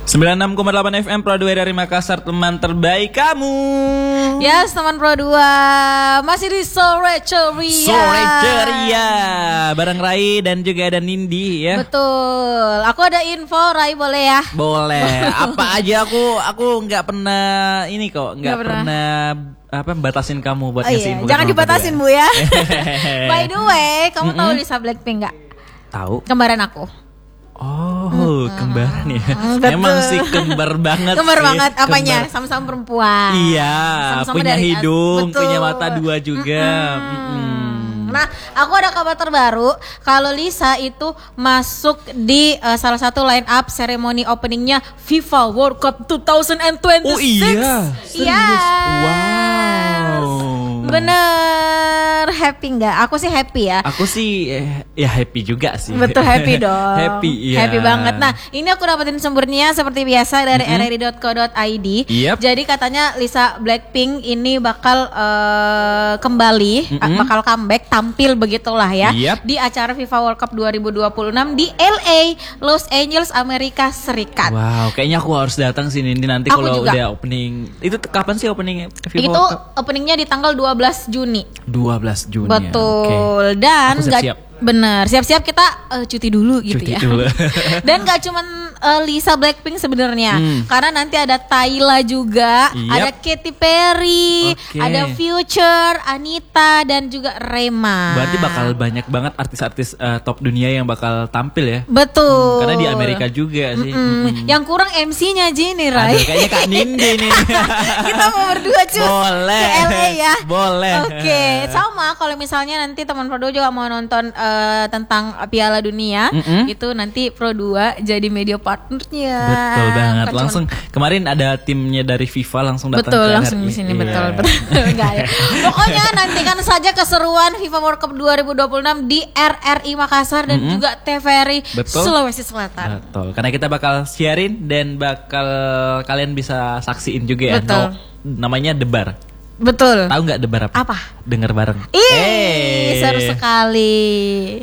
96,8 FM Pro 2 dari Makassar, teman terbaik kamu. Yes, teman Pro 2 masih di Sore Ceria. Sore Ceria bareng Rai dan juga ada Nindi ya. Betul. Aku ada info, Rai boleh ya? Boleh. Apa aja aku nggak pernah ini kok, nggak pernah batasin kamu buat ngasihin. Jangan dibatasin Bu ya. By the way, kamu tahu Lisa Blackpink nggak? Tahu. Kembaran aku. Oh, kembaran ya. Memang sih kembar banget. Kembar sih. banget apanya? Sama-sama perempuan. Iya, sama-sama punya dari hidung, betul. punya mata dua juga. Nah, aku ada kabar terbaru kalau Lisa itu masuk di salah satu line up seremoni openingnya FIFA World Cup 2026. Oh iya, serius? Yes. Wow. Bener, happy nggak? Aku sih happy ya. Aku sih ya happy juga sih. Betul, happy dong. Happy, iya. Happy banget. Nah, ini aku dapetin sumbernya seperti biasa dari rri.co.id. Yep. Jadi katanya Lisa Blackpink ini bakal kembali, bakal comeback, tampil begitulah ya. Yep. Di acara FIFA World Cup 2026 di LA, Los Angeles, Amerika Serikat. Wow, kayaknya aku harus datang sini nanti Aku kalau juga. udah opening. Itu kapan sih opening FIFA Itu World Cup? openingnya di tanggal 12 Juni. 12 Juni. Betul. Ya. Dan Aku siap-siap. bener, siap-siap kita cuti dulu gitu Cuti ya. dulu. Dan gak cuman Lisa Blackpink sebenarnya, karena nanti ada Tyla juga, Yep. ada Katy Perry, Oke. ada Future, Anita dan juga Rema. Berarti bakal banyak banget artis-artis top dunia yang bakal tampil ya. Betul. Karena di Amerika juga sih. Yang kurang MC-nya aja nih, Rai. Aduh, kayaknya Kak Nindi nih. Kita mau berdua cus Boleh. ke LA ya. Boleh. Oke, sama kalau misalnya nanti teman Pro 2 juga mau nonton tentang Piala Dunia, itu nanti Pro 2 jadi media partnernya. Betul banget. Bukan Langsung kemarin ada timnya dari FIFA langsung datang betul, ke langsung RRI. di sini. Iya. Betul. Enggak ya. Pokoknya nantikan saja keseruan FIFA World Cup 2026 di RRI Makassar dan juga TVRI Betul. Sulawesi Selatan. Betul. Karena kita bakal siarin dan bakal kalian bisa saksiin juga ya. Betul. Namanya Debar. Betul. Tahu nggak Debar apa? Apa? Dengar bareng. Ih, seru sekali.